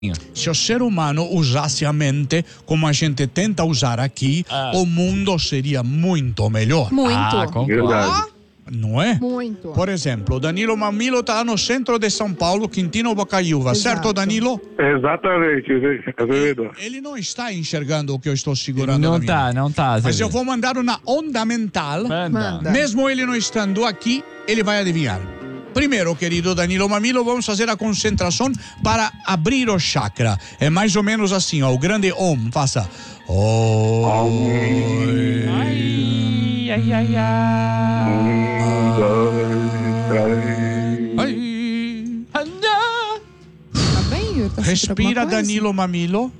Se o ser humano usasse a mente como a gente tenta usar aqui, o mundo seria muito melhor. Muito. Concordo. Não é? Muito. Por exemplo, o Danilo Mamilo está no centro de São Paulo, Quintino Bocaiúva, certo, Danilo? Exatamente, Azevedo. Ele não está enxergando o que eu estou segurando Não na minha mão. não tá. Mas Azevedo. eu vou mandar na onda mental. Manda. Mesmo ele não estando aqui, ele vai adivinhar. Primeiro, querido Danilo Mamilo, vamos fazer a concentração para abrir o chakra. É mais ou menos assim, ó, o grande Om. Faça. Oi. Ai, ai, ai, ai. 1, 2, 3. Ai. Tá bem? Tá sentindo Respira, alguma coisa? Danilo Mamilo.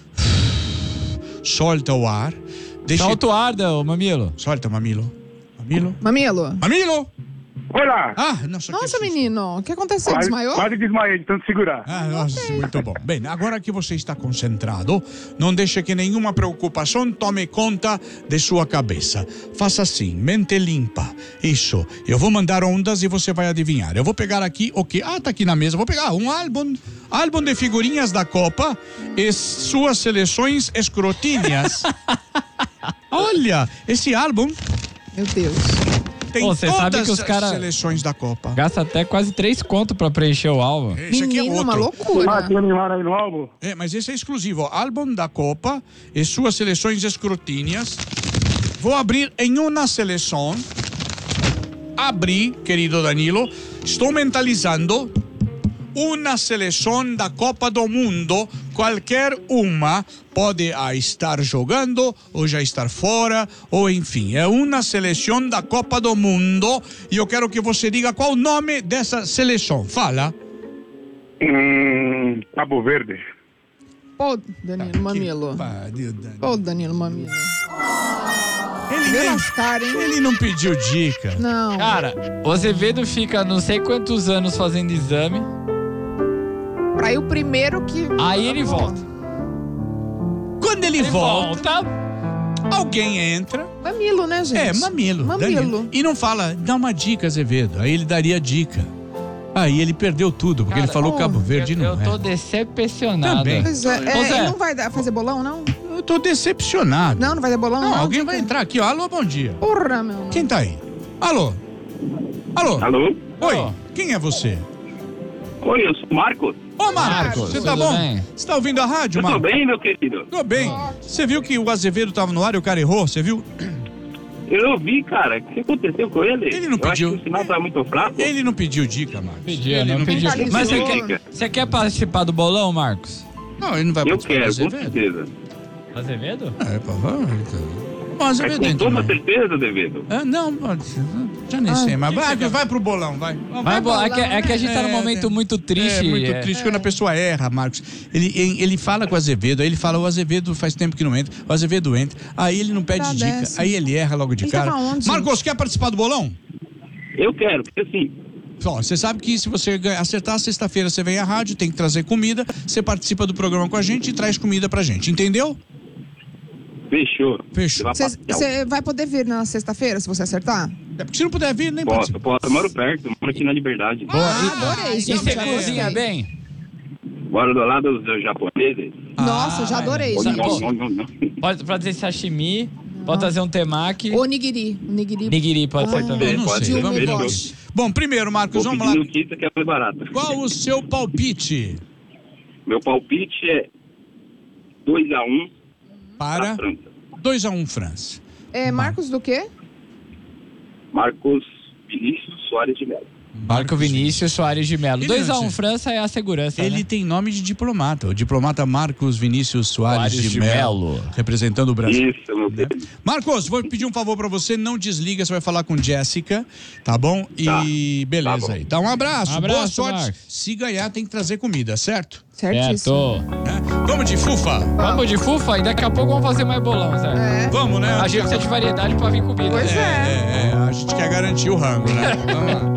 Solta o ar. Deixa... Solta o ar, Mamilo. Solta, Mamilo. Mamilo. Mamilo. Mamilo! Olá! Nossa, Nossa, que susto. menino, o que aconteceu? Desmaiou? Quase desmaiei de tanto segurar. Nossa, muito bom. Bem, agora que você está concentrado, não deixe que nenhuma preocupação tome conta de sua cabeça. Faça assim, mente limpa. Isso. Eu vou mandar ondas e você vai adivinhar. Eu vou pegar aqui o que? Tá aqui na mesa. Vou pegar um álbum de figurinhas da Copa e suas seleções escrotinhas. Olha, esse álbum Meu Deus. tem Você sabe todas que os as cara- seleções da Copa. Gasta até quase 3 conto pra preencher o álbum. Esse aqui é Menino, uma outro. loucura. Tem animal aí no álbum? Mas esse é exclusivo. Álbum da Copa e suas seleções escrutíneas. Vou abrir em uma seleção. Abri, querido Danilo. Estou mentalizando uma seleção da Copa do Mundo. Qualquer uma pode estar jogando ou já estar fora, ou enfim. É uma seleção da Copa do Mundo e eu quero que você diga qual o nome dessa seleção. Fala. Cabo Verde. Pô, Danilo Mamilo. Pariu, Danilo. Pô, Danilo Mamilo. Ele, Vê nem- lascar, hein? ele não pediu dica. Não. Cara, o Azevedo fica não sei quantos anos fazendo exame, Pra ir o primeiro que... aí ele volta. Quando ele volta, volta. alguém entra. Mamilo, né, gente? Mamilo. Mamilo. Danilo. E não fala, dá uma dica, Azevedo. Aí ele daria dica. Aí ele perdeu tudo, porque Cara, ele falou Cabo Verde Eu não tô é. decepcionado. Também. Pois é. Ô, Zé. E não vai fazer bolão, não? Eu tô decepcionado. Não vai dar bolão, não? Não, alguém vai entrar aqui, ó. Alô, bom dia. Porra, meu. Quem tá aí? Alô? Alô? Alô? Oi, Alô? quem é você? Oi, eu sou o Marcos. Ô, Marcos, Marcos, você tá tudo bom? bem? Você tá ouvindo a rádio, Eu tô Marcos? bem, meu querido? Tô bem. Você viu que o Azevedo tava no ar e o cara errou? Você viu? Eu vi, cara. O que aconteceu com ele? Ele não Eu pediu. acho que o sinal tá muito fraco. Ele não pediu dica, Marcos. Pediu, Ele não pediu. pediu. Mas Dica. você quer participar do bolão, Marcos? Não, ele não vai Eu participar do quero, com Azevedo. certeza. Azevedo? Por favor. Então. O Mas Azevedo com entra, toda né? certeza, Azevedo. Não, pode ser. Já nem sei, mas vai pro bolão, vai. Vai, é que a gente tá num momento muito triste. É muito triste quando a pessoa erra, Marcos. Ele fala com o Azevedo, aí ele fala, o Azevedo faz tempo que não entra, o Azevedo entra, aí ele não pede Tá dica, dessa. aí ele erra logo de Ele cara. tava onde, Marcos, quer participar do bolão? Eu quero, porque assim, Ó, você sabe que se você acertar, sexta-feira você vem à rádio, tem que trazer comida, você participa do programa com a gente e traz comida pra gente, entendeu? fechou. Fechou. Você vai poder vir na sexta-feira, se você acertar? É porque se não puder vir, nem Posso, participa. eu moro perto, eu moro aqui na Liberdade. Adorei, E gente. você já cozinha gostei. bem? Moro do lado dos japoneses. Nossa, já adorei, Não, gente. não. Pode trazer sashimi, pode trazer um temaki. Onigiri. Onigiri. Nigiri pode ser também. Eu não Pode sei, ser, vamos ver. fechou. Bom, primeiro, Marcos, Vou vamos pedir lá. no Kita que é mais barato. Qual o seu palpite Meu palpite é 2-1 para pra França. 2-1 França? É Marcos do quê? Marcos Vinícius Soares de Mello. Marco Vinícius Soares de Mello. Ele 2-1 não- França é a segurança, Ele né? tem nome de diplomata, o diplomata Marcos Vinícius Soares Soares de de Mello, Mello. representando o Brasil. Isso, meu querido. Marcos, vou pedir um favor pra você, não desliga, você vai falar com Jéssica, tá bom? E Tá. beleza Tá bom. aí. Então um abraço, Um abraço, boa sorte. Marcos. Se ganhar, tem que trazer comida, certo? Certíssimo. Certo. Né? Vamos de fufa? Vamos de fufa e daqui a pouco vamos fazer mais bolão, Zé. É. Vamos, né? A gente precisa de variedade pra vir comida. Pois né? é. A gente quer garantir o rango, né? Vamos lá.